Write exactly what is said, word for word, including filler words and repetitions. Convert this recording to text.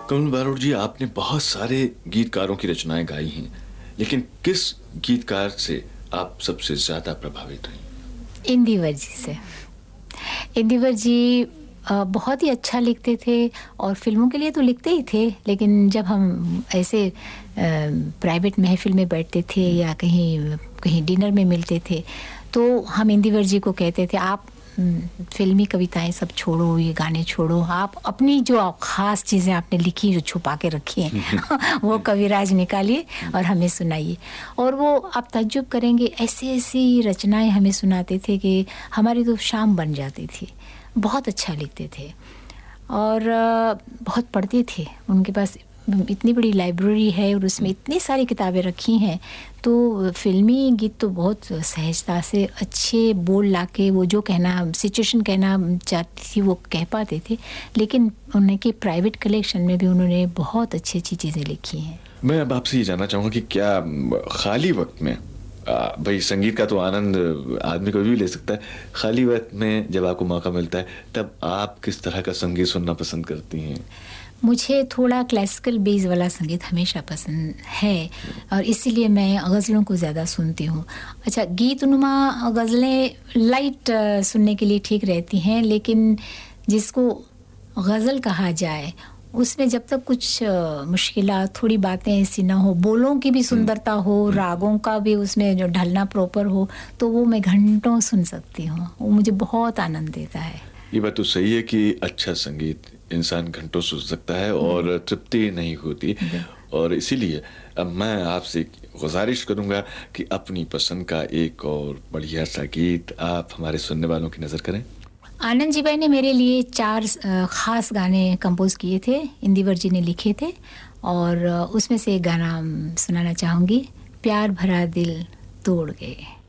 कमल बारोट जी, आपने बहुत सारे गीतकारों की रचनाएं गाई हैं, लेकिन किस गीतकार से आप सबसे ज्यादा प्रभावित हुई? इंदिवर जी से। इंदिवर जी बहुत ही अच्छा लिखते थे और फिल्मों के लिए तो लिखते ही थे, लेकिन जब हम ऐसे प्राइवेट महफिल में बैठते थे या कहीं कहीं डिनर में मिलते थे तो हम इंदिवर जी को कहते थे, आप फिल्मी कविताएं सब छोड़ो, ये गाने छोड़ो, आप अपनी जो ख़ास चीज़ें आपने लिखी, जो छुपा के रखी हैं वो कविराज निकालिए और हमें सुनाइए। और वो आप ताज्जुब करेंगे, ऐसी ऐसी रचनाएं हमें सुनाते थे कि हमारी तो शाम बन जाती थी। बहुत अच्छा लिखते थे और बहुत पढ़ते थे। उनके पास इतनी बड़ी लाइब्रेरी है और उसमें इतनी सारी किताबें रखी हैं, तो फिल्मी गीत तो बहुत सहजता से अच्छे बोल लाके वो जो कहना सिचुएशन कहना चाहती थी वो कह पाते थे। लेकिन उनके प्राइवेट कलेक्शन में भी उन्होंने बहुत अच्छी अच्छी चीज़ें लिखी हैं। मैं अब आपसे ये जानना चाहूँगा कि क्या खाली वक्त में, भाई संगीत का तो आनंद आदमी कोई भी ले सकता है, खाली वक्त में जब आपको मौका मिलता है तब आप किस तरह का संगीत सुनना पसंद करती हैं? मुझे थोड़ा क्लासिकल बेस वाला संगीत हमेशा पसंद है और इसीलिए मैं गज़लों को ज़्यादा सुनती हूँ। अच्छा, गीतनुमा गज़लें लाइट सुनने के लिए ठीक रहती हैं, लेकिन जिसको गज़ल कहा जाए उसमें जब तक कुछ मुश्किलात, थोड़ी बातें ऐसी ना हो, बोलों की भी सुंदरता हो, रागों का भी उसमें जो ढलना प्रॉपर हो, तो वो मैं घंटों सुन सकती हूँ। वो मुझे बहुत आनंद देता है। ये बात तो सही है कि अच्छा संगीत इंसान घंटों सुन सकता है और तृप्ति नहीं होती, और इसीलिए अब मैं आपसे गुजारिश करूंगा कि अपनी पसंद का एक और बढ़िया सा गीत आप हमारे सुनने वालों की नज़र करें। आनंद जी भाई ने मेरे लिए चार ख़ास गाने कंपोज किए थे, इंदिवर जी ने लिखे थे, और उसमें से एक गाना सुनाना चाहूँगी, प्यार भरा दिल तोड़ गए।